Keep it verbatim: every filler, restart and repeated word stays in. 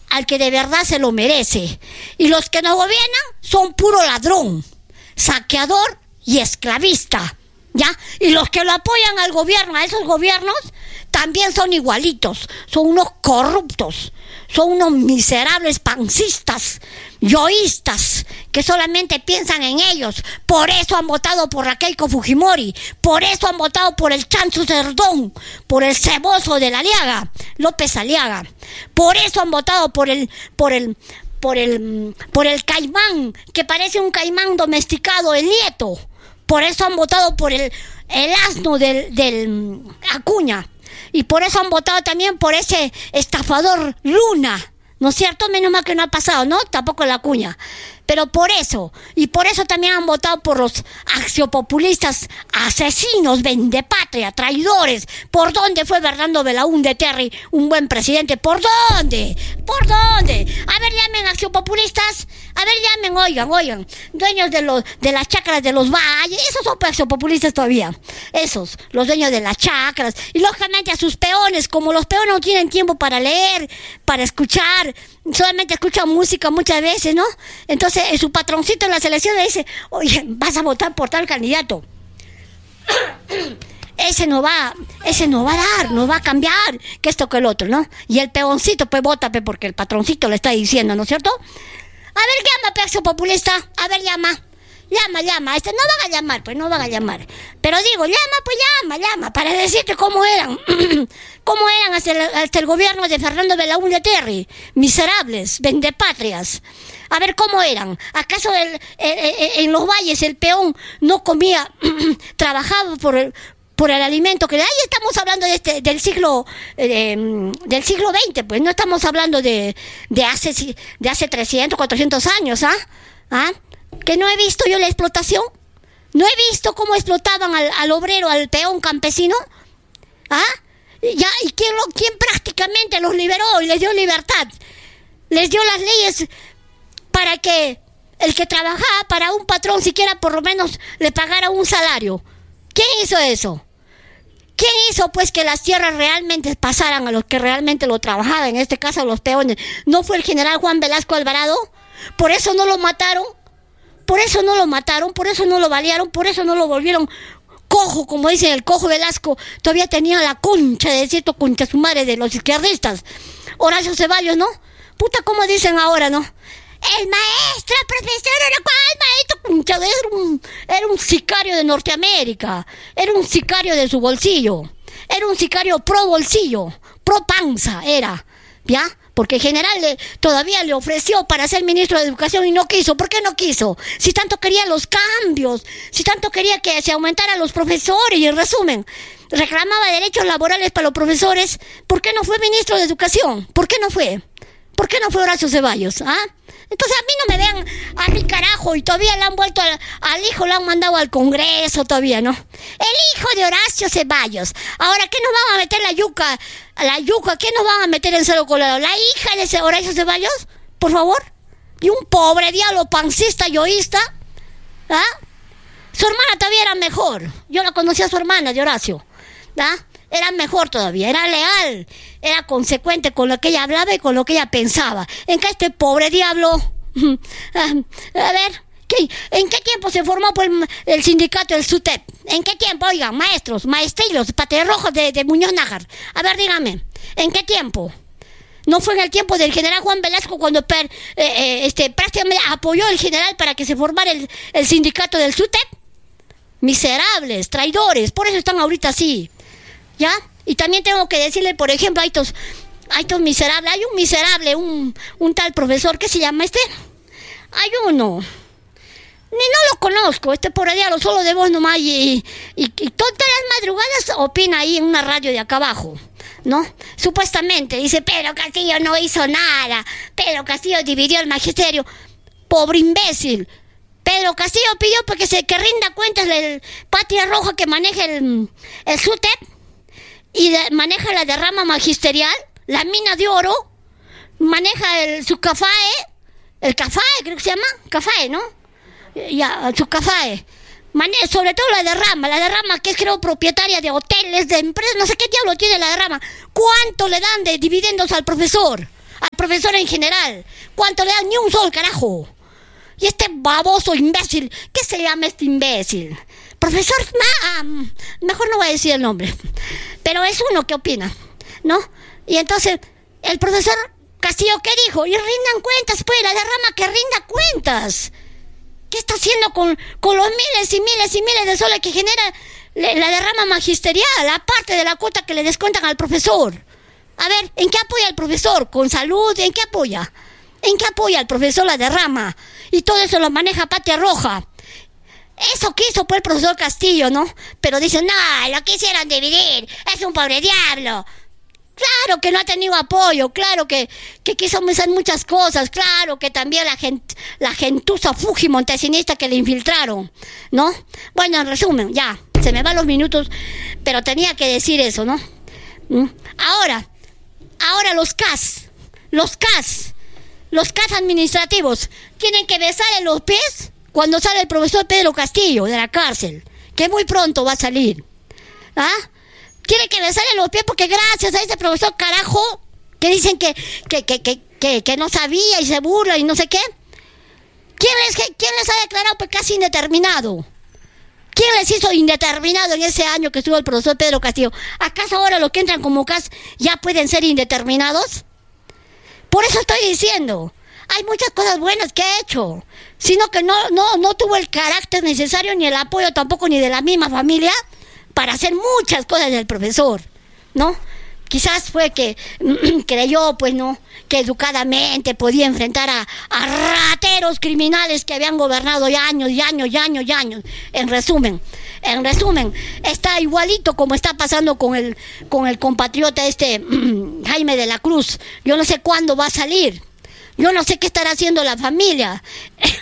al que de verdad se lo merece. Y los que nos gobiernan son puro ladrón, saqueador y esclavista, ¿ya? Y los que lo apoyan al gobierno, a esos gobiernos, también son igualitos, son unos corruptos, son unos miserables pancistas, yoístas, que solamente piensan en ellos. Por eso han votado por la Keiko Fujimori, por eso han votado por el Chancho Cerdón, por el ceboso de la Aliaga, López Aliaga, por eso han votado por el, por el, por el, por el caimán, que parece un caimán domesticado, el Nieto, por eso han votado por el, el asno del, del Acuña, y por eso han votado también por ese estafador Luna, ¿no es cierto? Menos mal que no ha pasado, ¿no? Tampoco la Acuña. Pero por eso, y por eso también han votado por los axiopopulistas asesinos, vendepatria, traidores. ¿Por dónde fue Bernardo Belaúnde Terry un buen presidente? ¿Por dónde? ¿Por dónde? A ver, llamen axiopopulistas. A ver, llamen, oigan, oigan. Dueños de los de las chacras de los valles. Esos son axiopopulistas todavía. Esos, los dueños de las chacras. Y lógicamente a sus peones, como los peones no tienen tiempo para leer, para escuchar, solamente escuchan música muchas veces, ¿no? Entonces su patroncito en la selección le dice, oye, vas a votar por tal candidato. Ese no va, ese no va a dar, no va a cambiar, que esto que el otro, ¿no? Y el peoncito, pues vota, pues, porque el patroncito le está diciendo, ¿no es cierto? A ver, llama, peso populista, a ver, llama. Llama, llama, este no van a llamar, pues no van a llamar. Pero digo, llama, pues llama, llama, para decirte cómo eran, cómo eran hasta el, hasta el gobierno de Fernando Belaúnde Terry, miserables, vendepatrias. A ver cómo eran. ¿Acaso el, eh, eh, en los valles el peón no comía, trabajaba por el, por el alimento que ahí estamos hablando de este, del siglo eh, del siglo veinte, pues no estamos hablando de, de hace de hace trescientos, cuatrocientos años, ¿ah? ¿Ah? Que no he visto yo la explotación, no he visto cómo explotaban al, al obrero, al peón campesino, ¿ah? Ya, y quién, lo, quién prácticamente los liberó y les dio libertad, les dio las leyes para que el que trabajaba para un patrón siquiera por lo menos le pagara un salario. ¿Quién hizo eso? ¿Quién hizo pues que las tierras realmente pasaran a los que realmente lo trabajaban, en este caso a los peones? ¿No fue el general Juan Velasco Alvarado? ¿Por eso no lo mataron? Por eso no lo mataron, por eso no lo balearon, por eso no lo volvieron cojo, como dicen el cojo Velasco. Todavía tenía la concha de cierto concha su madre de los izquierdistas. Horacio Ceballos, ¿no? Puta, como dicen ahora, ¿no? El maestro, el profesor, era cual maestro concha, era un, era un sicario de Norteamérica, era un sicario de su bolsillo, era un sicario pro bolsillo, pro panza, era, ¿ya? Porque el general le, todavía le ofreció para ser ministro de Educación y no quiso. ¿Por qué no quiso? Si tanto quería los cambios, si tanto quería que se aumentaran los profesores, y en resumen, reclamaba derechos laborales para los profesores, ¿por qué no fue ministro de Educación? ¿Por qué no fue? ¿Por qué no fue Horacio Ceballos? ¿Ah? Entonces a mí no me vean a mi carajo, y todavía le han vuelto al, al hijo, lo han mandado al Congreso todavía, ¿no? El hijo de Horacio Ceballos. Ahora, ¿qué nos van a meter la yuca? La yuca, ¿qué nos van a meter en Cerro Colorado? ¿La hija de ese Horacio Ceballos? Por favor. Y un pobre diablo pancista, yoísta. ¿Ah? Su hermana todavía era mejor. Yo la conocí a su hermana de Horacio. ¿Ah? Era mejor todavía, era leal, era consecuente con lo que ella hablaba y con lo que ella pensaba. En que este pobre diablo, a ver, ¿qué, ¿en qué tiempo se formó pues, el sindicato del SUTEP? ¿En qué tiempo? Oigan, maestros, maestrillos, paterrojos de, de Muñoz Nájar. A ver, dígame, ¿en qué tiempo? ¿No fue en el tiempo del general Juan Velasco cuando per, eh, eh, este, prácticamente apoyó el general para que se formara el, el sindicato del SUTEP? Miserables, traidores, por eso están ahorita así. ¿Ya? Y también tengo que decirle, por ejemplo, a estos, a estos miserables, hay un miserable, un, un tal profesor, ¿qué se llama este? Hay uno, ni no lo conozco, este por allá, lo solo de voz nomás, y, y, y todas las madrugadas opina ahí en una radio de acá abajo, ¿no? Supuestamente, dice, Pedro Castillo no hizo nada, Pedro Castillo dividió el magisterio. Pobre imbécil. Pedro Castillo pidió porque se que rinda cuentas el Patria Roja que maneja el, el SUTEP, y de, maneja la derrama magisterial, la mina de oro, maneja el, su CAFAE, el CAFAE creo que se llama, CAFAE, ¿no? Ya, su CAFAE, maneja sobre todo la derrama, la derrama que es creo propietaria de hoteles, de empresas, no sé qué diablo tiene la derrama. ¿Cuánto le dan de dividendos al profesor? al profesor en general. ¿Cuánto le dan? Ni un sol, carajo. Y este baboso imbécil, ¿qué se llama este imbécil? Profesor, ah, mejor no voy a decir el nombre, pero es uno que opina, ¿no? Y entonces, el profesor Castillo, ¿qué dijo? Y rindan cuentas, pues, la derrama que rinda cuentas. ¿Qué está haciendo con, con los miles y miles y miles de soles que genera le, la derrama magisterial, aparte de la cuota que le descuentan al profesor? A ver, ¿en qué apoya el profesor? ¿Con salud? ¿En qué apoya? ¿En qué apoya el profesor la derrama? Y todo eso lo maneja Patria Roja. Eso quiso pues el profesor Castillo, ¿no? Pero dicen, no, lo quisieron dividir, es un pobre diablo. Claro que no ha tenido apoyo, claro que, que quiso hacer muchas cosas, claro que también la gente, la gentuza Fuji montesinista que le infiltraron, ¿no? Bueno, en resumen, ya, se me van los minutos, pero tenía que decir eso, ¿no? ¿Mm? Ahora, ahora los C A S, los C A S, los C A S administrativos, tienen que besarle los pies cuando sale el profesor Pedro Castillo de la cárcel, que muy pronto va a salir. ¿Ah? Tiene que besarle los pies porque gracias a ese profesor carajo, que dicen que, que, que, que, que, que no sabía y se burla y no sé qué. ¿Quién les, quién les ha declarado pues casi indeterminado? ¿Quién les hizo indeterminado en ese año que estuvo el profesor Pedro Castillo? ¿Acaso ahora los que entran como C A S ya pueden ser indeterminados? Por eso estoy diciendo, hay muchas cosas buenas que ha hecho, sino que no, no, no tuvo el carácter necesario ni el apoyo tampoco ni de la misma familia para hacer muchas cosas del profesor, ¿no? Quizás fue que creyó, pues, ¿no?, que educadamente podía enfrentar a, a rateros criminales que habían gobernado ya años y años y años y años. En resumen, en resumen, está igualito como está pasando con el, con el compatriota este Jaime de la Cruz. Yo no sé cuándo va a salir. Yo no sé qué estará haciendo la familia.